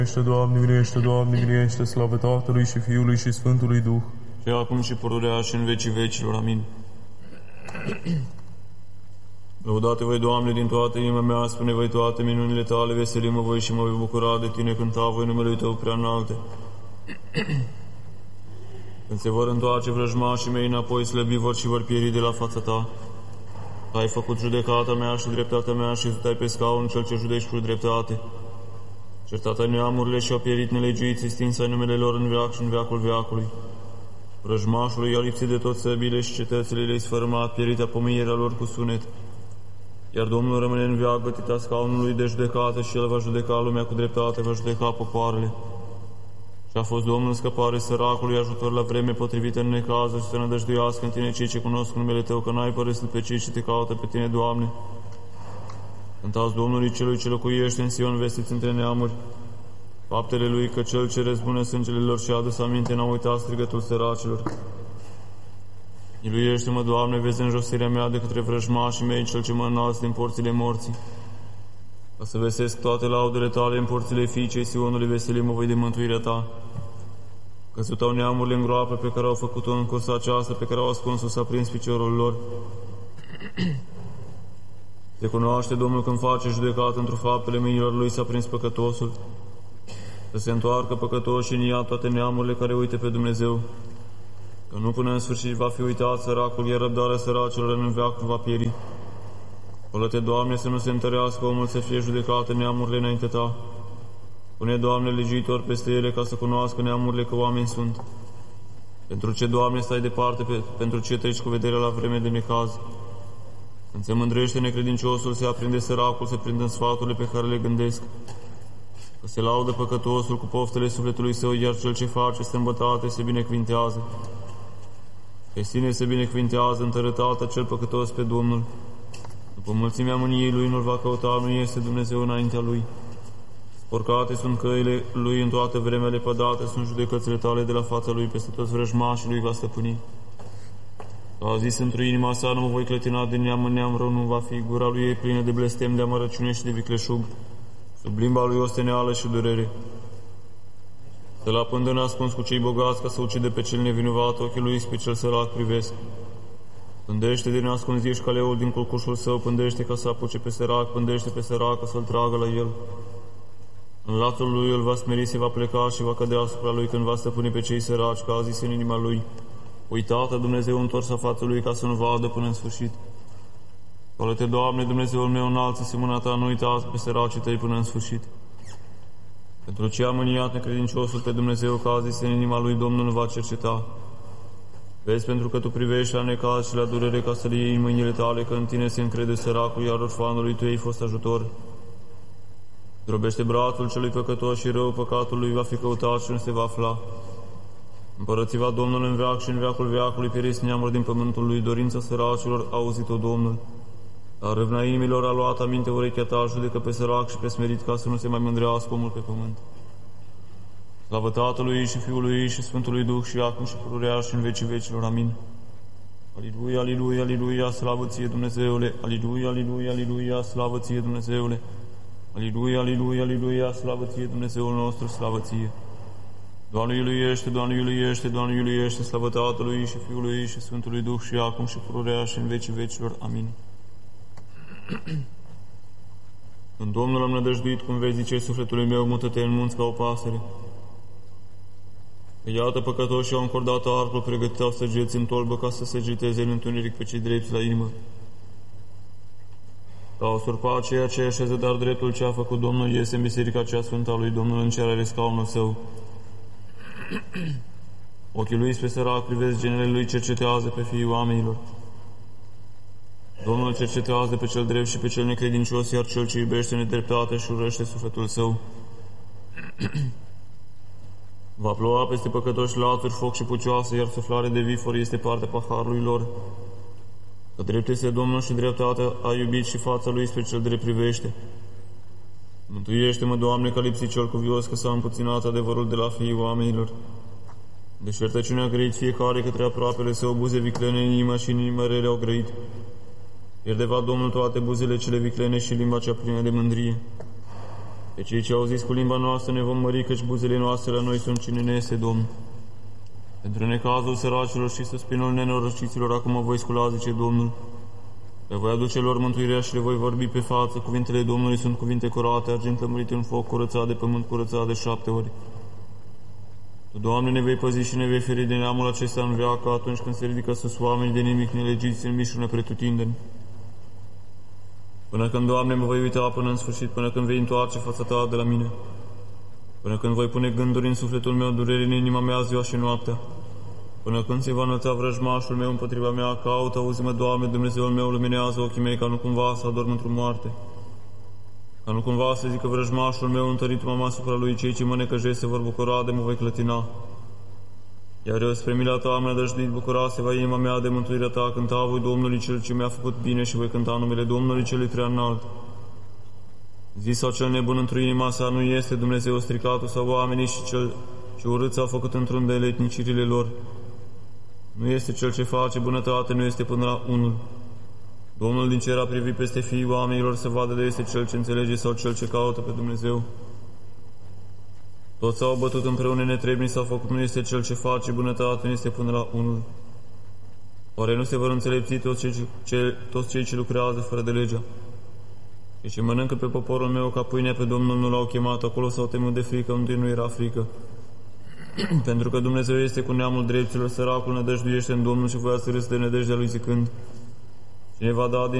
Doamne, miluiește, Doamne, miluiește, slavă Tatălui și Fiului și Sfântului Duh. Și acum și pururea și în vecii vecilor. Amin. Lăudate voi, Doamne, din toată inima mea, spune voi toate minunile Tale, veselim-mă voi și mă voi bucura de Tine, cânta voi numele Tău prea înalte. Când se vor întoarce vrăjmașii mei înapoi, slăbi vor și vor pieri de la fața Ta. Ai făcut judecata mea și dreptatea mea și stai pe scaun cel ce judești cu dreptate. Certată neamurile și-au pierit nelegiuiții, stins ai numele lor în veac și în veacul veacului. Vrăjmașului a lipsit de tot săbile și cetățile le-ai sfărâmat, pierita pomenirea lor cu sunet. Iar Domnul rămâne în veac, gătita scaunului de judecată și El va judeca lumea cu dreptate, va judeca popoarele. Și a fost Domnul scăpare săracului, ajutor la vreme potrivită în necazuri, și să nădăjduiască în Tine cei ce cunosc numele Tău, că n-ai părăsit pe cei ce Te caută pe Tine, Doamne. Cântați Domnului celui ce locuiește în Sion, vestiți între neamuri faptele Lui, că Cel ce răzbună sângele lor și a adus aminte n-a uitat strigătul săracilor. Miluiește-mă, Doamne, vezi înjosirea mea de către vrăjmașii mei, Cel ce mă înalți din porțile morții. Ca să vesesc toate laudele Tale în porțile fiicei Sionului, veselim-mă voi de mântuirea Ta. Căzutau neamurile în groapă pe care au făcut-o în cursa aceasta, pe care au ascuns-o s-a prins piciorul lor. Se cunoaște Domnul când face judecată într-o faptele mâinilor Lui, s-a prins păcătosul. Să se întoarcă păcătoși în ea toate neamurile care uite pe Dumnezeu, că nu până în sfârșit va fi uitat săracul, iar răbdarea săracilor în veac va pieri. Olă-te, Doamne, să nu se întărească omul, să fie judecat în neamurile înainte Ta. Pune, Doamne, legiuitor peste ele, ca să cunoască neamurile că oameni sunt. Pentru ce, Doamne, stai departe, pentru ce treci cu vederea la vreme de necaz? Când se mândrește necredinciosul, se aprinde săracul, se prind în sfaturile pe care le gândesc. Că se laudă păcătosul cu poftele sufletului său, iar cel ce face strâmbătate se binecvintează. Pe sine se binecvintează întărătată cel păcătos pe Domnul. După mulțimea mâniei lui nu-l va căuta, nu este Dumnezeu înaintea lui. Sporcate sunt căile lui în toată vremea, lepădate sunt judecățile Tale de la fața lui, peste toți vrăjmașii lui va stăpâni. A zis într-o inima sa, nu mă voi clătina de neam în neam, rău nu va fi, gura lui e plină de blestem, de amărăciune și de vicleșug, sub limba lui osteneală și durere. Să-l apândă ascuns cu cei bogați, ca să ucide pe cel nevinovat, ochii lui pe cel sărac privesc. Pândește din ascunziș ca leul din culcușul său, pândește ca să apuce pe sărac, pândește pe sărac ca să-l tragă la el. În lațul lui îl va smeri, se va pleca și va cădea asupra lui când va stăpâni pe cei săraci, ca a zis în inima lui. Uitată Dumnezeu întoarsa fața lui ca să nu vadă până în sfârșit. Olă-te, Doamne, Dumnezeul meu, înalță-se mâna Ta, nu uita pe săracii Tăi până în sfârșit. Pentru ce a mâniat necredinciosul pe Dumnezeu, ca a zis în inima lui, Domnul îl va cerceta. Vezi, pentru că Tu privești la necaz și la durere, ca să-l iei în mâinile Tale, că în Tine se încrede săracul, iar orfanului Tu ei fost ajutor. Drobește brațul celui păcătos și rău, păcatul lui va fi căutat și nu se va afla. Împărățiva Domnul în veac și în veacul veacului, pieris neamuri din pământul lui, dorința săracilor a auzit-o Domnul. La râvna inimilor a luat aminte urechea Ta, judecă pe sărac și pe smerit, ca să nu se mai mândrească omul pe pământ. Slavă Tatălui și Fiului și Sfântului Duh și acum și pururea și în vecii vecilor. Amin. Aliluia, aliluia, aliluia, slavă Ție, Dumnezeule! Aliluia, aliluia, aliluia, slavă Ție, Dumnezeule! Aliluia, aliluia, aliluia, slavă Ție, Dumnezeul nostru, slavă Ție! Doamne iuluiește, Doamne iuluiește, Doamne iuluiește, slavă Tatălui și Fiului și Sfântului Duh și acum și pururea și în vecii vecilor. Amin. În Domnul am nădăjduit, cum vezi, zice sufletului meu, mută-te în munți ca o pasăre. Iată, păcătoșii au încordat arcul, pregătitau săgeți în tolbă ca să săgeteze în întuneric pe cei drepți la inimă. Ca o surpa aceea ce așeză, dar dreptul ce a făcut Domnul iese în biserica cea sfântă a lui Domnul, în cer are scaunul său. Ochii lui spre sărac privesc, genele lui cercetează pe fiii oamenilor. Domnul cercetează pe cel drept și pe cel necredincios, iar cel ce iubește nedreptate și urăște sufletul său. Va ploua peste păcătoși laturi, foc și pucioasă, iar suflare de vifor este partea paharului lor. Că drept este Domnul și dreptatea a iubit și fața lui spre cel drept privește. Mântuiește-mă, Doamne, că lipsit cel cuvios, că s-a împuținat adevărul de la fiii oamenilor. Deșertăciunea a grăit fiecare către aproapele său, buze viclene în inima și în inima rele au grăit. Pierde va Domnul toate buzele cele viclene și limba cea plină de mândrie. Pe cei ce au zis cu limba noastră ne vom mări, căci buzele noastre la noi sunt cine ne este Domn. Pentru necazul săracilor și suspinul nenorociților, acum voi scula, zice Domnul. Le voi aduce lor mântuirea și le voi vorbi pe față. Cuvintele Domnului sunt cuvinte curate, argint lămurit în foc, curățat de pământ, curățat de 7 ori. Tu, Doamne, ne vei păzi și ne vei feri de neamul acesta în veacă, atunci când se ridică sus oamenii de nimic nelegiți în mișună pretutindeni. Până când, Doamne, mă voi uita până în sfârșit, până când vei întoarce fața Ta de la mine, până când voi pune gânduri în sufletul meu, durere în inima mea ziua și noaptea, până când se va înălța vrăjmașul meu împotriva mea, caută, auzi-mă, Doamne, Dumnezeul meu, luminează ochii mei, ca nu cumva să adorm într-o moarte, ca nu cumva să zică vrăjmașul meu, întărit m-am asupra lui, cei ce mă necăjesc se vor bucura de mă voi clătina. Iar eu spre mila Ta mi-a dăjduit, bucura se va inima mea de mântuirea Ta, cânta voi Domnului cel ce mi-a făcut bine și voi cânta numele Domnului celui prea înalt. Zis sau cel nebun într-o inima sa nu este Dumnezeu stricatul sau oamenii și cel ce urât s-a făcut într-un de letnicirile lor. Nu este cel ce face bunătate, nu este până la unul. Domnul din cer a privit peste fiii oamenilor să vadă de este cel ce înțelege sau cel ce caută pe Dumnezeu. Toți s-au bătut împreună netrebnici s-au făcut, nu este cel ce face bunătate, nu este până la unul. Oare nu se vor înțelepți toți cei ce lucrează fără de legea? Și ce mănâncă pe poporul meu ca pâine, pe Domnul nu l-au chemat, acolo s-au temut de frică, unde nu era frică. Pentru că Dumnezeu este cu neamul dreptilor, săracul nădăjduiește în Domnul și voi ați râs de nădejdea lui zicând: cine va da din